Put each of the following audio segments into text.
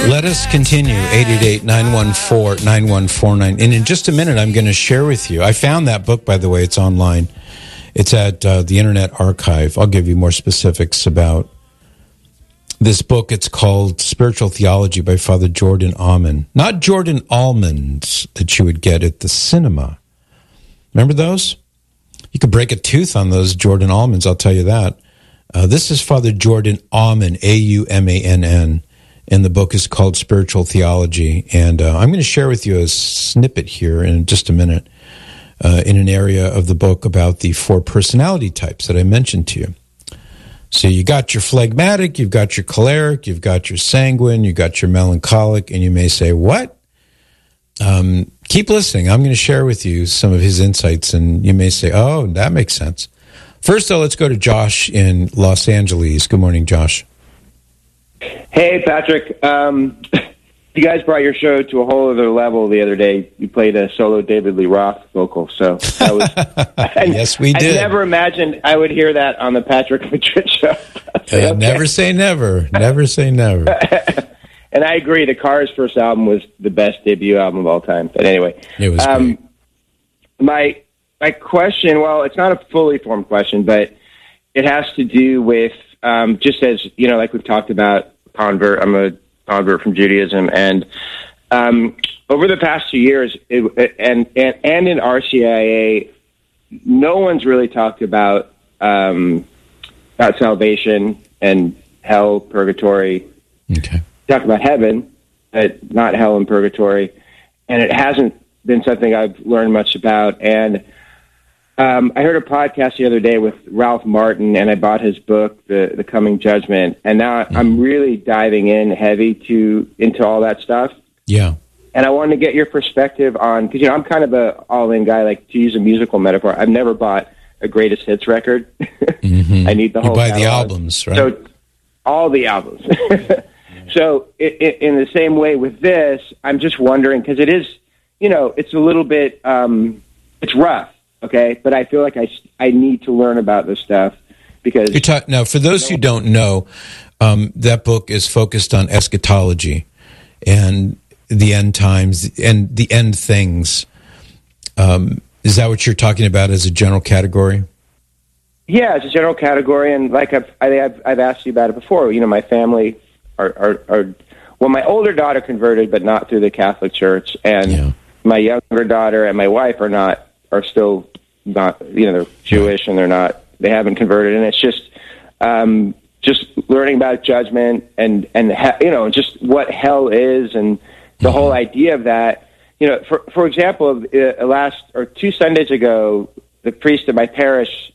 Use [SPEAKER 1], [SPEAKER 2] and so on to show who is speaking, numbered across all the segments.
[SPEAKER 1] Let us continue, 888-914-9149. And in just a minute, I'm going to share with you. I found that book, by the way. It's online. It's at the Internet Archive. I'll give you more specifics about this book. It's called Spiritual Theology by Father Jordan Aumann. Not Jordan almonds that you would get at the cinema. Remember those? You could break a tooth on those Jordan almonds, I'll tell you that. This is Father Jordan Aumann, Aumann. And the book is called Spiritual Theology. And I'm going to share with you a snippet here in just a minute in an area of the book about the 4 personality types that I mentioned to you. So you got your phlegmatic, you've got your choleric, you've got your sanguine, you've got your melancholic, and you may say, what? Keep listening. I'm going to share with you some of his insights, and you may say, oh, that makes sense. First, though, let's go to Josh in Los Angeles. Good morning, Josh.
[SPEAKER 2] Hey, Patrick. You guys brought your show to a whole other level the other day. You played a solo David Lee Roth vocal. So that was,
[SPEAKER 1] yes, we did.
[SPEAKER 2] I never imagined I would hear that on the Patrick Madrid show.
[SPEAKER 1] Okay. Never say never. Never say never.
[SPEAKER 2] And I agree. The Cars' first album was the best debut album of all time. But anyway,
[SPEAKER 1] it was great.
[SPEAKER 2] My question, well, it's not a fully formed question, but it has to do with just as, you know, like we've talked about, I'm a convert from Judaism, and over the past 2 years, and in RCIA, no one's really talked about salvation and hell, purgatory.
[SPEAKER 1] Okay,
[SPEAKER 2] talk about heaven, but not hell and purgatory, and it hasn't been something I've learned much about. And I heard a podcast the other day with Ralph Martin, and I bought his book, The Coming Judgment, and now I'm really diving in heavy into all that stuff.
[SPEAKER 1] Yeah.
[SPEAKER 2] And I wanted to get your perspective on, because, you know, I'm kind of a all-in guy, like, to use a musical metaphor. I've never bought a greatest hits record.
[SPEAKER 1] Mm-hmm.
[SPEAKER 2] I need the whole
[SPEAKER 1] You buy
[SPEAKER 2] catalog.
[SPEAKER 1] the albums, right?
[SPEAKER 2] So, all the albums. So in the same way with this, I'm just wondering, because it is, you know, it's a little bit, it's rough. Okay, but I feel like I need to learn about this stuff because...
[SPEAKER 1] Now, for those who don't know, that book is focused on eschatology and the end times and the end things. Is that what you're talking about as a general category?
[SPEAKER 2] Yeah, it's a general category, and like I've asked you about it before. You know, my family are well, my older daughter converted, but not through the Catholic Church, and my younger daughter and my wife are still not, you know, they're Jewish and they haven't converted. And it's just learning about judgment and you know, just what hell is and the whole idea of that. You know, for example, last or 2 Sundays ago, the priest at my parish,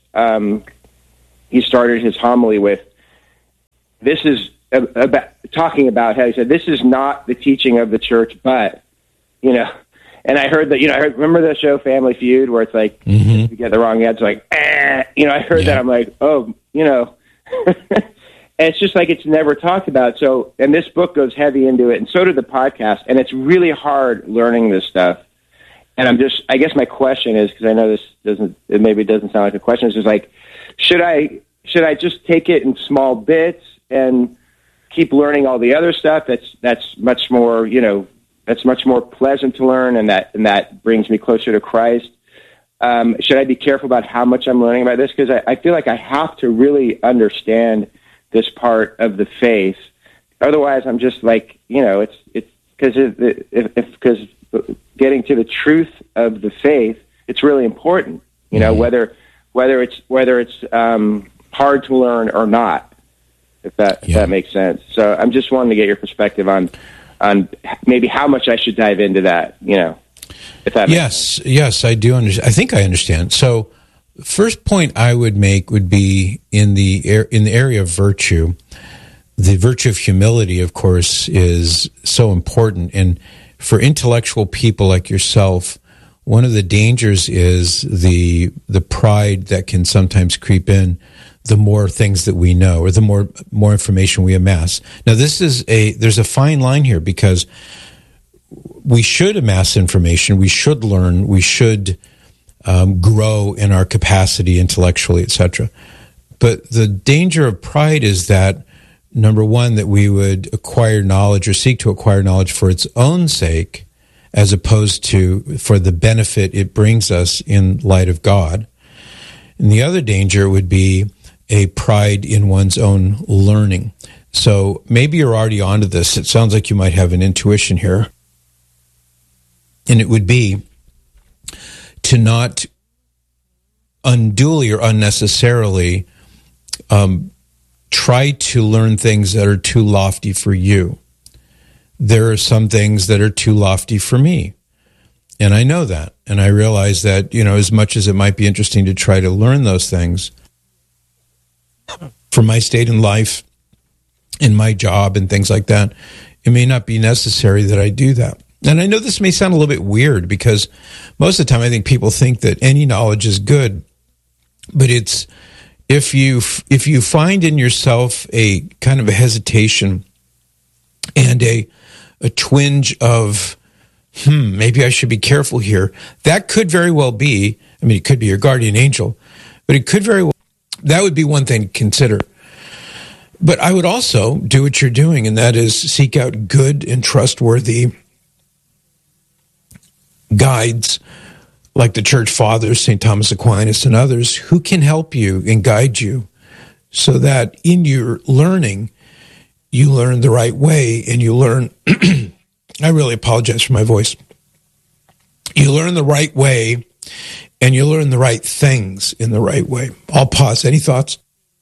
[SPEAKER 2] he started his homily with, this is about talking about how he said, this is not the teaching of the church, but, you know, and I heard that, you know, remember the show Family Feud where it's like, if you get the wrong answer, like, you know, I heard that. I'm like, oh, you know, and it's just like, it's never talked about. So, and this book goes heavy into it. And so did the podcast. And it's really hard learning this stuff. And I guess my question is, because I know it maybe doesn't sound like a question. It's just like, should I just take it in small bits and keep learning all the other stuff? That's much more, you know, that's much more pleasant to learn, and that brings me closer to Christ. Should I be careful about how much I'm learning about this? Because I feel like I have to really understand this part of the faith. Otherwise, I'm just like, you know, it's because getting to the truth of the faith, it's really important. You know, whether it's hard to learn or not, if that makes sense. So I'm just wanting to get your perspective on maybe how much I should dive into that, you know, if that makes sense.
[SPEAKER 1] Yes, I do understand. I think I understand. So first point I would make would be in the area of virtue. The virtue of humility, of course, is so important. And for intellectual people like yourself, one of the dangers is the pride that can sometimes creep in the more things that we know, or the more information we amass. Now, there's a fine line here, because we should amass information, we should learn, we should grow in our capacity intellectually, etc. But the danger of pride is that number one, that we would acquire knowledge or seek to acquire knowledge for its own sake, as opposed to for the benefit it brings us in light of God. And the other danger would be a pride in one's own learning. So maybe you're already onto this. It sounds like you might have an intuition here. And it would be to not unduly or unnecessarily try to learn things that are too lofty for you. There are some things that are too lofty for me. And I know that. And I realize that, as much as it might be interesting to try to learn those things, for my state in life, in my job and things like that, it may not be necessary that I do that. And I know this may sound a little bit weird, because most of the time I think people think that any knowledge is good. But it's, if you find in yourself a kind of a hesitation and a twinge of, maybe I should be careful here, that could very well be, it could be your guardian angel, but it could very well, that would be one thing to consider. But I would also do what you're doing, and that is seek out good and trustworthy guides like the Church Fathers, St. Thomas Aquinas, and others, who can help you and guide you so that in your learning, you learn the right way, and you learn, I really apologize for my voice, you learn the right way, and you learn the right things in the right way. I'll pause. Any thoughts?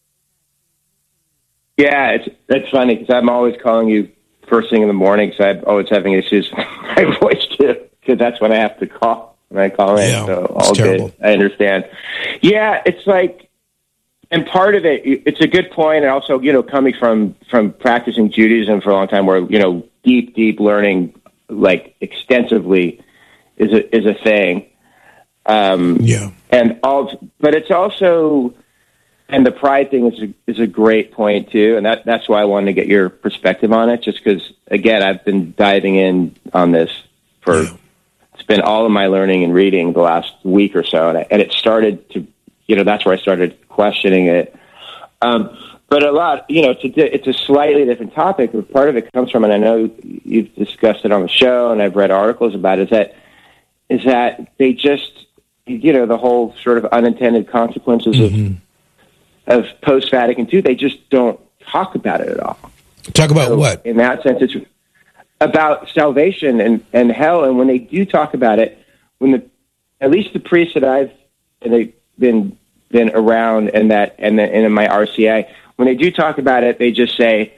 [SPEAKER 2] Yeah, it's funny, because I'm always calling you first thing in the morning, so I'm always having issues with my voice too, because that's when I have to call. When I call in,
[SPEAKER 1] yeah,
[SPEAKER 2] so all good. I understand. Yeah, it's like, and part of it, it's a good point, and also, coming from practicing Judaism for a long time, where deep learning, like extensively, is a thing.
[SPEAKER 1] Yeah,
[SPEAKER 2] but it's also, and the pride thing is a great point too, and that's why I wanted to get your perspective on it, just because, again, I've been diving in on this for. Yeah. It's been all of my learning and reading the last week or so, and it started to, that's where I started questioning it. But a lot, it's a slightly different topic, but part of it comes from, and I know you've discussed it on the show, and I've read articles about it, is that they just, the whole sort of unintended consequences of post-Vatican II, they just don't talk about it at all.
[SPEAKER 1] Talk about what?
[SPEAKER 2] In that sense, it's about salvation and hell, and when they do talk about it, at least the priests that I've been around and in my RCA, when they do talk about it, they just say,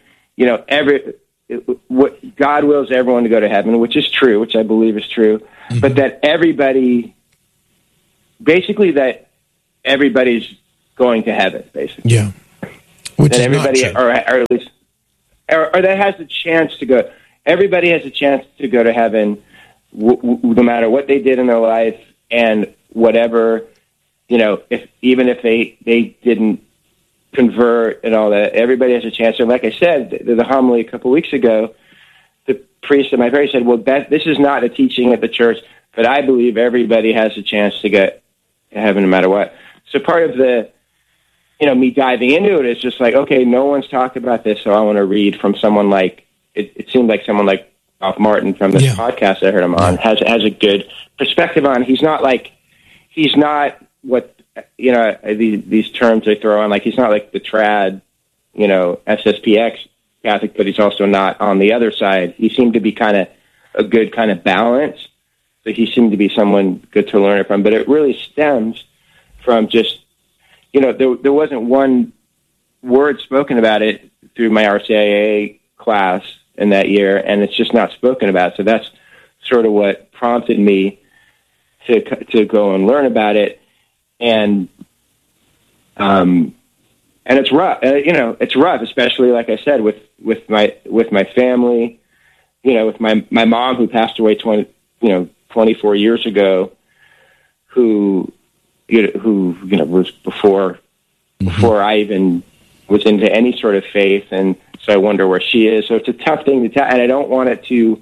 [SPEAKER 2] what God wills everyone to go to heaven, which is true, which I believe is true, but that everybody's going to heaven, basically.
[SPEAKER 1] Yeah, which
[SPEAKER 2] that
[SPEAKER 1] is
[SPEAKER 2] everybody,
[SPEAKER 1] not true.
[SPEAKER 2] or at least, or that has the chance to go. Everybody has a chance to go to heaven, no matter what they did in their life, and whatever, even if they didn't convert and all that, everybody has a chance. And like I said, the homily a couple of weeks ago, the priest at my parish said, well, this is not a teaching at the church, but I believe everybody has a chance to get to heaven no matter what. So part of the, me diving into it is just like, okay, no one's talked about this, so I want to read from someone like, it seemed like someone like Ralph Martin from this podcast I heard him on has a good perspective on. He's not what, these terms they throw on, like he's not like the trad, SSPX Catholic, but he's also not on the other side. He seemed to be kind of a good kind of balance. So he seemed to be someone good to learn it from, but it really stems from just, there wasn't one word spoken about it through my RCIA class in that year, and it's just not spoken about. So that's sort of what prompted me to go and learn about it. And it's rough, it's rough, especially like I said, with my family, with my mom who passed away 24 years ago, who was before I even was into any sort of faith, and so I wonder where she is. So it's a tough thing to tell, and I don't want it to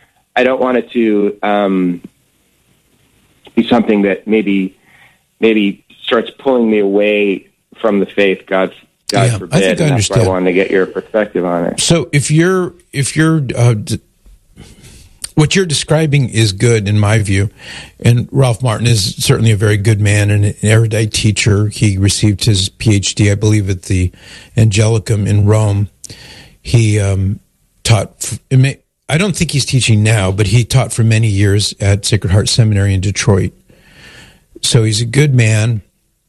[SPEAKER 2] be something that maybe starts pulling me away from the faith God God forbid.
[SPEAKER 1] I think I understand.
[SPEAKER 2] That's why I wanted to get your perspective on it.
[SPEAKER 1] So if you're what you're describing is good in my view, and Ralph Martin is certainly a very good man and an erudite teacher. He received his PhD, I believe, at the Angelicum in Rome. He taught. I don't think he's teaching now, but he taught for many years at Sacred Heart Seminary in Detroit. So he's a good man,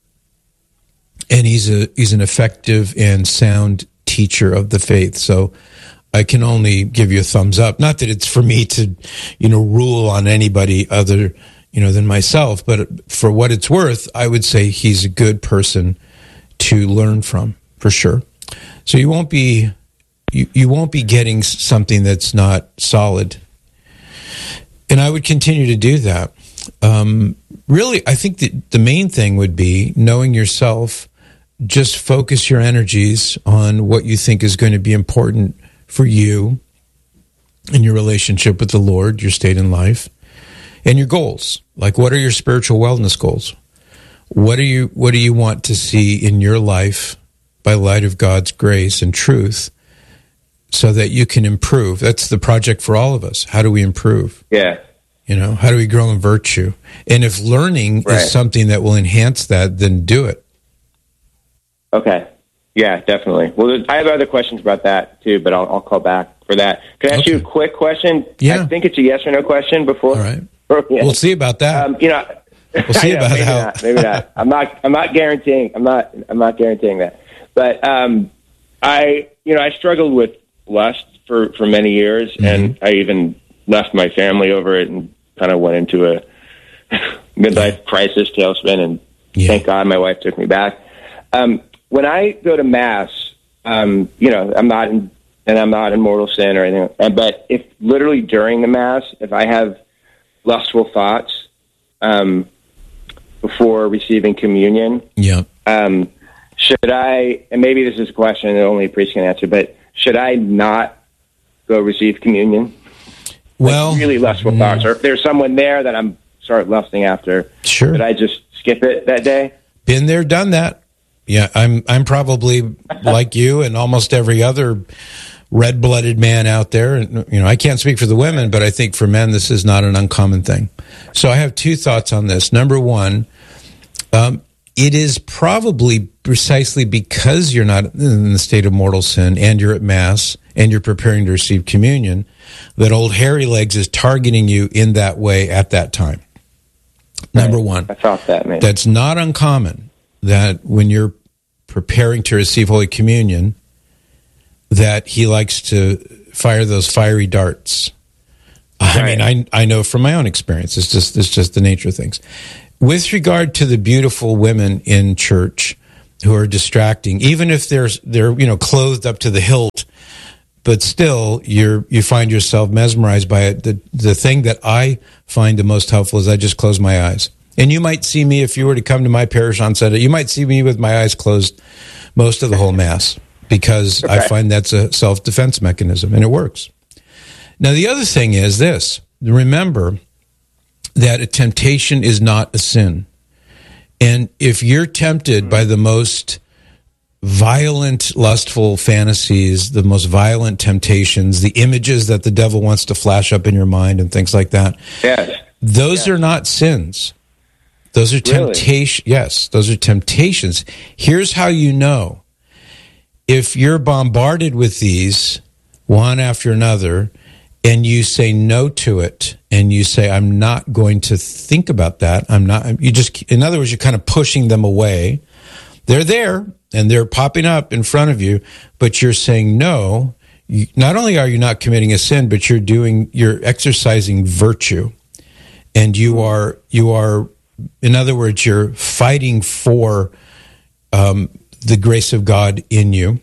[SPEAKER 1] and he's an effective and sound teacher of the faith. So I can only give you a thumbs up. Not that it's for me to, rule on anybody other, than myself, but for what it's worth, I would say he's a good person to learn from, for sure. So you won't be getting something that's not solid. And I would continue to do that. Really, I think that the main thing would be knowing yourself. Just focus your energies on what you think is going to be important for you in your relationship with the Lord, your state in life, and your goals. Like, what are your spiritual wellness goals? What do you want to see in your life by light of God's grace and truth so that you can improve? That's the project for all of us. How do we improve?
[SPEAKER 2] Yeah.
[SPEAKER 1] How do we grow in virtue? And if learning is something that will enhance that, then do it.
[SPEAKER 2] Okay. Yeah, definitely. Well, I have other questions about that too, but I'll call back for that. Can I ask you a quick question?
[SPEAKER 1] Yeah.
[SPEAKER 2] I think it's a yes or no question before.
[SPEAKER 1] All right. We'll see about that. We'll see about
[SPEAKER 2] maybe
[SPEAKER 1] how.
[SPEAKER 2] Maybe not. I'm not guaranteeing. I'm not guaranteeing that. But I struggled with lust for many years, and I even left my family over it, and kind of went into a midlife crisis, tailspin. And thank God my wife took me back. When I go to Mass, I'm not in mortal sin or anything. But if literally during the Mass, if I have lustful thoughts before receiving communion, should I? And maybe this is a question that only a priest can answer, but should I not go receive communion?
[SPEAKER 1] Well,
[SPEAKER 2] really lustful thoughts, or if there's someone there that I'm start lusting after, should I just skip it that day?
[SPEAKER 1] Been there, done that. Yeah, I'm probably like you and almost every other red-blooded man out there. And, I can't speak for the women, but I think for men this is not an uncommon thing. So I have two thoughts on this. Number one, it is probably precisely because you're not in the state of mortal sin and you're at Mass and you're preparing to receive communion that old hairy legs is targeting you in that way at that time. Number one.
[SPEAKER 2] I thought that, man.
[SPEAKER 1] That's not uncommon, that when you're preparing to receive Holy Communion, that he likes to fire those fiery darts. I mean, I know from my own experience. It's just the nature of things. With regard to the beautiful women in church who are distracting, even if they're clothed up to the hilt, but still you find yourself mesmerized by it. The thing that I find the most helpful is I just close my eyes. And you might see me, if you were to come to my parish on Sunday, you might see me with my eyes closed most of the whole Mass, because I find that's a self-defense mechanism, and it works. Now, the other thing is this. Remember that a temptation is not a sin. And if you're tempted by the most violent, lustful fantasies, the most violent temptations, the images that the devil wants to flash up in your mind and things like that, those are not sins. Those are temptations. Yes, those are temptations. Here's how you know. If you're bombarded with these, one after another, and you say no to it, and you say, I'm not going to think about that. In other words, you're kind of pushing them away. They're there, and they're popping up in front of you, but you're saying no. Not only are you not committing a sin, but you're exercising virtue. And you are, in other words, you're fighting for the grace of God in you.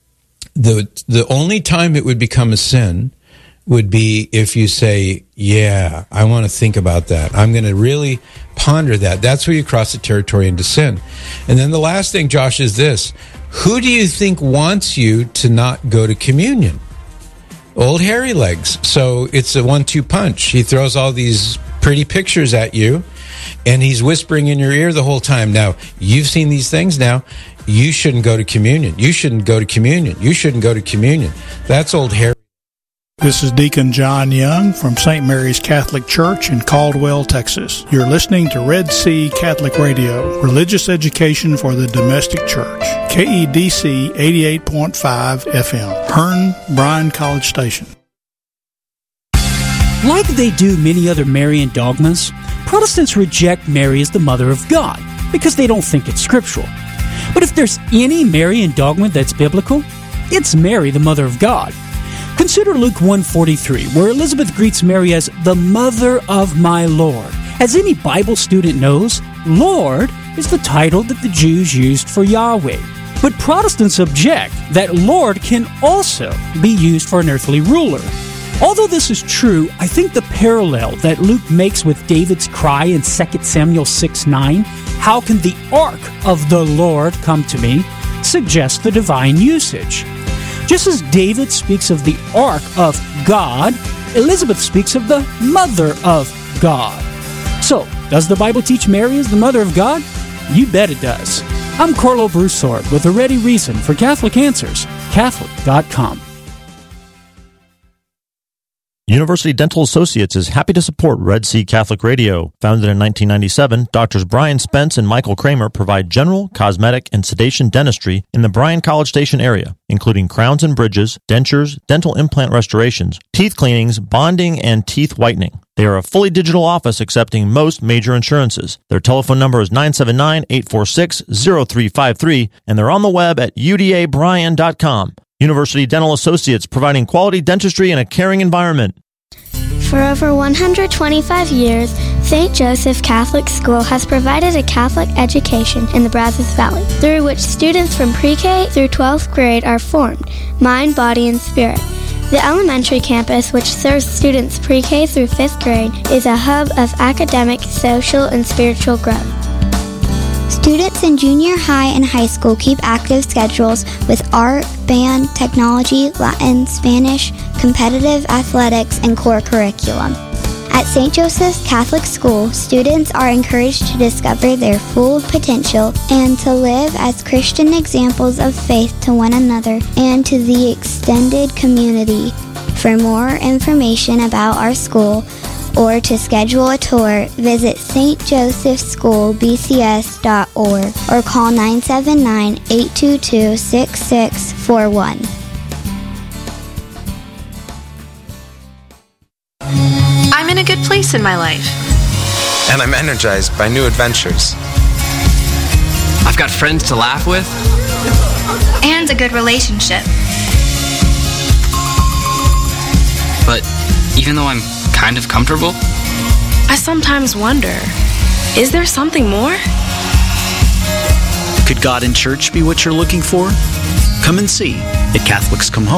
[SPEAKER 1] The only time it would become a sin would be if you say, yeah, I want to think about that. I'm going to really ponder that. That's where you cross the territory into sin. And then the last thing, Josh, is this. Who do you think wants you to not go to communion? Old hairy legs. So it's a 1-2 punch. He throws all these pretty pictures at you, and he's whispering in your ear the whole time. Now, you've seen these things now. you shouldn't go to communion. You shouldn't go to communion. You shouldn't go to communion. That's old Harry.
[SPEAKER 3] This is Deacon John Young from St. Mary's Catholic Church in Caldwell, Texas. You're listening to Red Sea Catholic Radio, religious education for the domestic church. KEDC 88.5 FM, Hearn, Bryan College Station.
[SPEAKER 4] Like they do many other Marian dogmas, Protestants reject Mary as the Mother of God because they don't think it's scriptural. But if there's any Marian dogma that's biblical, it's Mary, the Mother of God. Consider Luke 1:43, where Elizabeth greets Mary as the Mother of my Lord. As any Bible student knows, Lord is the title that the Jews used for Yahweh. But Protestants object that Lord can also be used for an earthly ruler. Although this is true, I think the parallel that Luke makes with David's cry in 2 Samuel 6:9, how can the ark of the Lord come to me, suggests the divine usage. Just as David speaks of the ark of God, Elizabeth speaks of the mother of God. So, does the Bible teach Mary as the mother of God? You bet it does. I'm Carlo Broussard with a ready reason for Catholic Answers, Catholic.com.
[SPEAKER 5] University Dental Associates is happy to support Red Sea Catholic Radio. Founded in 1997, Doctors Brian Spence and Michael Kramer provide general, cosmetic, and sedation dentistry in the Bryan College Station area, including crowns and bridges, dentures, dental implant restorations, teeth cleanings, bonding, and teeth whitening. They are a fully digital office accepting most major insurances. Their telephone number is 979-846-0353, and they're on the web at udabryan.com. University Dental Associates, providing quality dentistry in a caring environment.
[SPEAKER 6] For over 125 years, St. Joseph Catholic School has provided a Catholic education in the Brazos Valley, through which students from pre-K through 12th grade are formed, mind, body, and spirit. The elementary campus, which serves students pre-K through 5th grade, is a hub of academic, social, and spiritual growth.
[SPEAKER 7] Students in junior high and high school keep active schedules with art, band, technology, Latin, Spanish, competitive athletics, and core curriculum. At St. Joseph's Catholic School, students are encouraged to discover their full potential and to live as Christian examples of faith to one another and to the extended community. For more information about our school, or to schedule a tour, visit stjosephschoolbcs.org or call 979-822-6641.
[SPEAKER 8] I'm in a good place in my life.
[SPEAKER 9] And I'm energized by new adventures.
[SPEAKER 10] I've got friends to laugh with.
[SPEAKER 11] And a good relationship.
[SPEAKER 10] But even though I'm kind of comfortable,
[SPEAKER 8] I sometimes wonder, is there something more?
[SPEAKER 12] Could God in church be what you're looking for? Come and see at Catholics Come Home.